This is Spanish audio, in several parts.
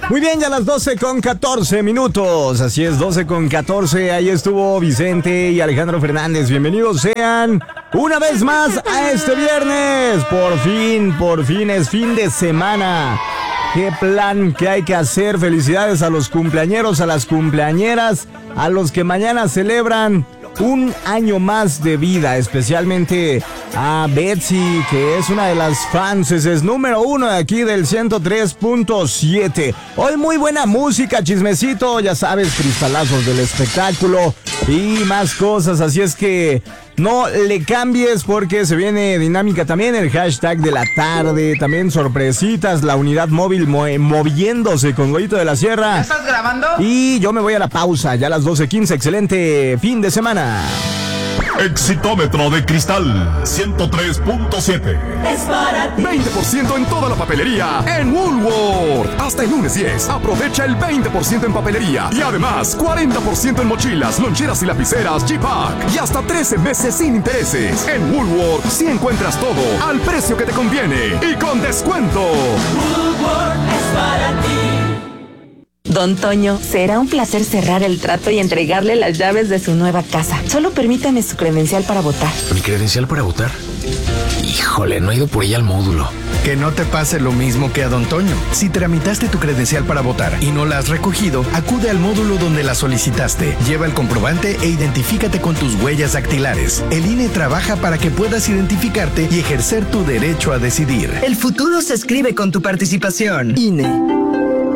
Muy bien, ya las 12:14. Así es, 12:14. Ahí estuvo Vicente y Alejandro Fernández. Bienvenidos sean una vez más a este viernes. Por fin es fin de semana. ¿Qué plan que hay que hacer? Felicidades a los cumpleañeros, a las cumpleañeras, a los que mañana celebran un año más de vida, especialmente a Betsy, que es una de las fans, es número 1 de aquí del 103.7. Hoy muy buena música, chismecito, ya sabes, cristalazos del espectáculo y más cosas, así es que no le cambies porque se viene dinámica también, el hashtag de la tarde, también sorpresitas, la unidad móvil moviéndose con Goyito de la Sierra. ¿Ya estás grabando? Y yo me voy a la pausa, ya a las 12:15, excelente fin de semana. Exitómetro de cristal 103.7. Es para ti. 20% en toda la papelería en Woolworth. Hasta el lunes 10. Aprovecha el 20% en papelería. Y además, 40% en mochilas, loncheras y lapiceras G-Pack. Y hasta 13 meses sin intereses. En Woolworth sí encuentras todo al precio que te conviene y con descuento. Woolworth es para ti. Don Toño, será un placer cerrar el trato y entregarle las llaves de su nueva casa. Solo permítame su credencial para votar. ¿Mi credencial para votar? Híjole, no he ido por ella al módulo. Que no te pase lo mismo que a Don Toño. Si tramitaste tu credencial para votar y no la has recogido, acude al módulo donde la solicitaste. Lleva el comprobante e identifícate con tus huellas dactilares. El INE trabaja para que puedas identificarte y ejercer tu derecho a decidir. El futuro se escribe con tu participación. INE.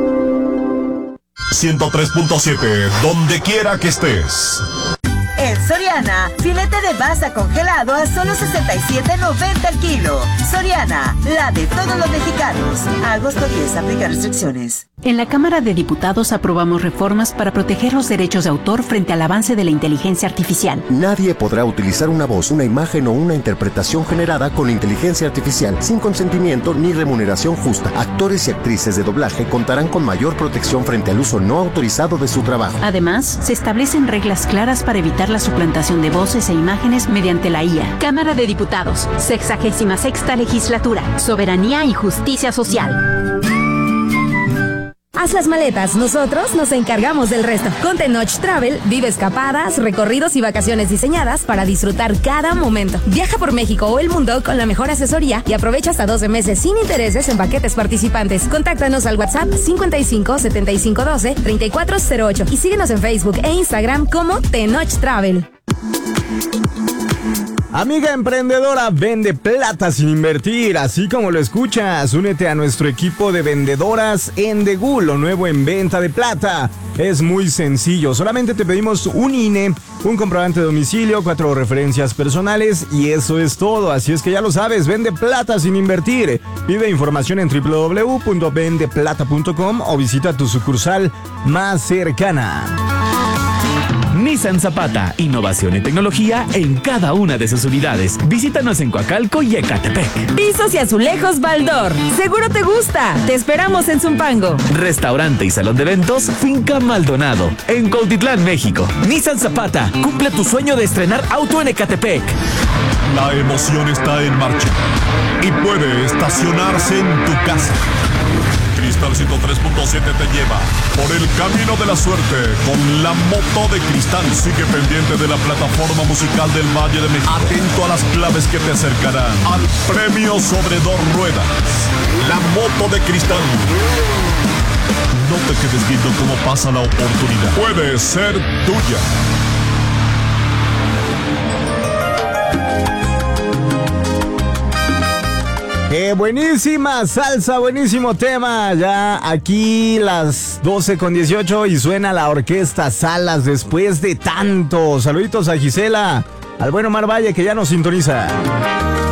103.7, donde quiera que estés. En Soriana, filete de baza congelado a solo $67.90 el kilo. Soriana, la de todos los mexicanos. A agosto 10, aplica restricciones. En la Cámara de Diputados aprobamos reformas para proteger los derechos de autor frente al avance de la inteligencia artificial. Nadie podrá utilizar una voz, una imagen o una interpretación generada con inteligencia artificial sin consentimiento ni remuneración justa. Actores y actrices de doblaje contarán con mayor protección frente al uso no autorizado de su trabajo. Además, se establecen reglas claras para evitar la suplantación de voces e imágenes mediante la IA. Cámara de Diputados, 66ª Legislatura, Soberanía y Justicia Social. Haz las maletas, nosotros nos encargamos del resto. Con Tenoch Travel, vive escapadas, recorridos y vacaciones diseñadas para disfrutar cada momento. Viaja por México o el mundo con la mejor asesoría y aprovecha hasta 12 meses sin intereses en paquetes participantes. Contáctanos al WhatsApp 55 75 12 3408 y síguenos en Facebook e Instagram como Tenoch Travel. Amiga emprendedora, vende plata sin invertir, así como lo escuchas. Únete a nuestro equipo de vendedoras en Degul, lo nuevo en venta de plata. Es muy sencillo, solamente te pedimos un INE, un comprobante de domicilio, 4 referencias personales y eso es todo. Así es que ya lo sabes, vende plata sin invertir. Pide información en www.vendeplata.com o visita tu sucursal más cercana. Nissan Zapata, innovación y tecnología en cada una de sus unidades. Visítanos en Coacalco y Ecatepec. Pisos y azulejos Baldor. Seguro te gusta. Te esperamos en Zumpango. Restaurante y salón de eventos Finca Maldonado, en Cuautitlán, México. Nissan Zapata, cumple tu sueño de estrenar auto en Ecatepec. La emoción está en marcha y puede estacionarse en tu casa. Cristal 103.7 te lleva por el camino de la suerte con la moto de cristal. Sigue pendiente de la plataforma musical del Valle de México. Atento a las claves que te acercarán al premio sobre 2 ruedas. La moto de cristal. No te quedes viendo cómo pasa la oportunidad. Puede ser tuya. Buenísima salsa, buenísimo tema. Ya aquí las 12:18 y suena la orquesta Salas después de tanto. Saluditos a Gisela, al buen Omar Valle que ya nos sintoniza.